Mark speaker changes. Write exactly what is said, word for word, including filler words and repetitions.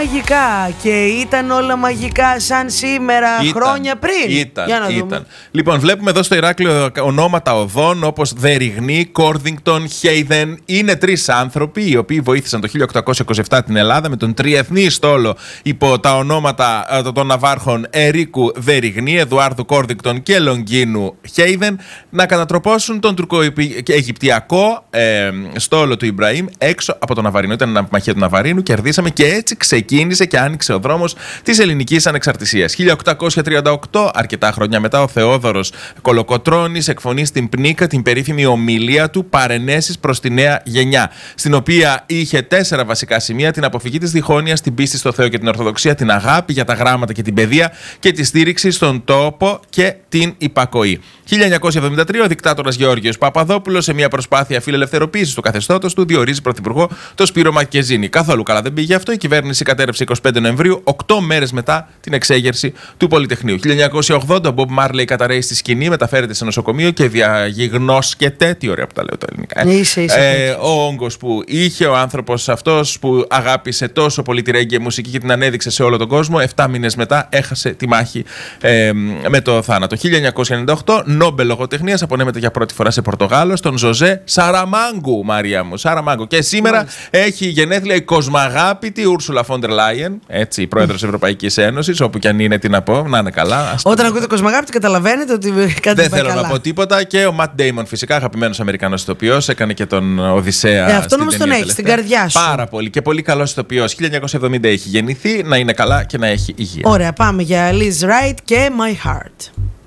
Speaker 1: μαγικά και ήταν όλα μαγικά σαν σήμερα
Speaker 2: Ήταν,
Speaker 1: χρόνια πριν.
Speaker 2: Ήταν,
Speaker 1: Για να
Speaker 2: ήταν.
Speaker 1: δούμε.
Speaker 2: Λοιπόν, βλέπουμε εδώ στο Ηράκλειο ονόματα οδών όπως Δεριγνή, Κόρδινγκτον, Χέιδεν. Είναι τρεις άνθρωποι οι οποίοι βοήθησαν το χίλια οκτακόσια είκοσι επτά την Ελλάδα με τον τριεθνή στόλο υπό τα ονόματα των ναυάρχων Ερίκου Δεριγνή, Εδουάρδου Κόρδινγκτον και Λονγκίνου Χέιδεν να κατατροπώσουν τον τουρκο-αιγυπτιακό ε, στόλο του Ιμπραήμ έξω από τον Ναβαρίνο. Ήταν ναυμαχία του Ναβαρίνου, κερδίσαμε και έτσι ξεκίνησε και άνοιξε ο δρόμος της ελληνικής ανεξαρτησίας. χίλια οκτακόσια τριάντα οκτώ, αρκετά χρόνια μετά, ο Θεόδωρος Κολοκοτρώνης εκφωνεί στην Πνίκα την περίφημη ομιλία του Παρενέσεις προς τη νέα γενιά, στην οποία είχε τέσσερα βασικά σημεία: την αποφυγή της διχόνοιας, την πίστη στο Θεό και την Ορθοδοξία, την αγάπη για τα γράμματα και την παιδεία και τη στήριξη στον τόπο και την υπακοή. χίλια εννιακόσια εβδομήντα τρία, ο δικτάτορας Γεώργιος Παπαδόπουλος, σε μια προσπάθεια φιλελευθεροποίησης του καθεστώτος του, διορίζει πρωθυπουργό τον Σπύρο Μακεζίνη. Καθόλου καλά δεν πήγε αυτό. Η κυβέρνηση κατέρευσε είκοσι πέντε Νοεμβρίου, οκτώ μέρες μετά την εξέγερση του Πολυτεχνείου. χίλια εννιακόσια ογδόντα, ο Μπομπ Μάρλεϊ καταραίει στη σκηνή, μεταφέρεται σε νοσοκομείο και διαγιγνώσκεται. Τι ωραία που τα λέω τα ελληνικά. Ε?
Speaker 1: Είσαι, είσαι,
Speaker 2: ε, ο όγκος που είχε ο άνθρωπος αυτός που αγάπησε τόσο πολύ τη ρέγγε μουσική και την ανέδειξε σε όλο τον κόσμο, επτά μήνες μετά έχασε τη μάχη ε, με το θάνατο. χίλια εννιακόσια ενενήντα οκτώ, Νόμπελ λογοτεχνίας απονέμεται για πρώτη φορά σε Πορτογάλο στον Ζωζέ Σαραμάγκου, Μαρία μου. Σαραμάγκου. Και σήμερα Μάλιστα. έχει γενέθλια η κοσμαγάπητη Ούρσουλα Φόντερ Λάιεν, έτσι, η πρόεδρος Ευρωπαϊκής Ένωσης, όπου κι αν είναι, τι να πω, να είναι καλά.
Speaker 1: Όταν ακούτε κοσμαγάπητη, καταλαβαίνετε ότι κάτι
Speaker 2: δεν θέλω
Speaker 1: καλά.
Speaker 2: να πω τίποτα. Και ο Ματ Ντέιμον, φυσικά, αγαπημένος Αμερικανός ηθοποιός, έκανε και τον Οδυσσέα.
Speaker 1: Ε, αυτόν όμως τον έχει στην καρδιά σου.
Speaker 2: Πάρα πολύ και πολύ καλός ηθοποιός. χίλια εννιακόσια εβδομήντα έχει γεννηθεί, να είναι καλά και να έχει υγεία.
Speaker 1: Ωραία, πάμε για Liz Wright και My Heart.